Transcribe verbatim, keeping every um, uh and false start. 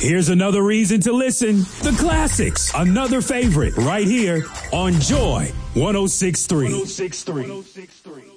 Here's another reason to listen. The classics, another favorite, right here on Joy one oh six point three.